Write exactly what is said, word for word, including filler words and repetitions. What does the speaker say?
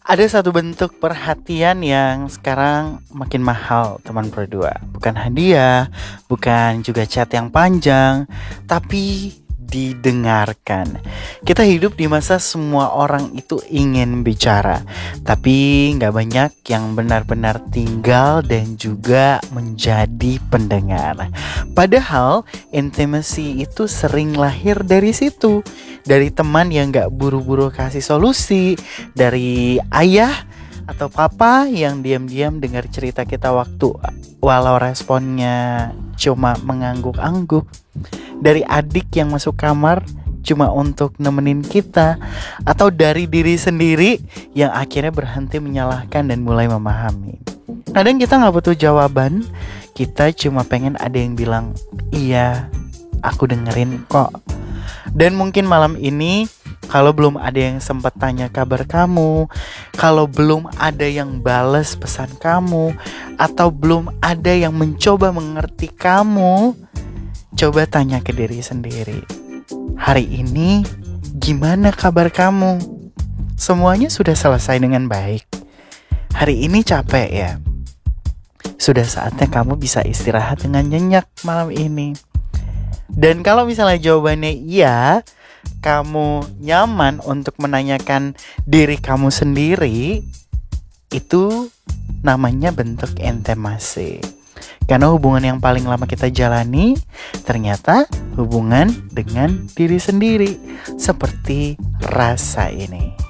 Ada satu bentuk perhatian yang sekarang makin mahal teman berdua. Bukan hadiah, bukan juga chat yang panjang, tapi didengarkan. Kita hidup di masa semua orang itu ingin bicara, tapi nggak banyak yang benar-benar tinggal dan juga menjadi pendengar. Padahal intimacy itu sering lahir dari situ, dari teman yang nggak buru-buru kasih solusi, dari ayah atau papa yang diam-diam dengar cerita kita waktu walau responnya cuma mengangguk-angguk, dari adik yang masuk kamar cuma untuk nemenin kita, atau dari diri sendiri yang akhirnya berhenti menyalahkan dan mulai memahami. Kadang kita gak butuh jawaban, kita cuma pengen ada yang bilang, iya, aku dengerin kok. Dan mungkin malam ini, kalau belum ada yang sempat tanya kabar kamu, kalau belum ada yang bales pesan kamu, atau belum ada yang mencoba mengerti kamu, coba tanya ke diri sendiri. Hari ini gimana kabar kamu? Semuanya sudah selesai dengan baik? Hari ini capek ya? Sudah saatnya kamu bisa istirahat dengan nyenyak malam ini. Dan kalau misalnya jawabannya iya, kamu nyaman untuk menanyakan diri kamu sendiri, itu namanya bentuk intimasi. Karena hubungan yang paling lama kita jalani ternyata hubungan dengan diri sendiri, seperti rasa ini.